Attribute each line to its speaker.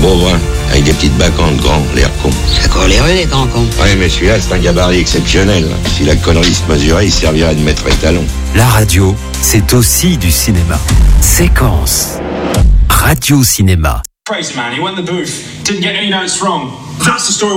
Speaker 1: pauvre, hein, avec des petites bacantes grands, l'air con.
Speaker 2: C'est quoi les rues, les grands cons?
Speaker 1: Ouais, mais celui-là, c'est un gabarit exceptionnel. Si la connerie se mesurait, il servirait de maître étalon.
Speaker 3: La radio, c'est aussi du cinéma. Séquence. Radio Cinéma.
Speaker 4: Crazy man, he went in the booth, didn't get any notes wrong. That's the story.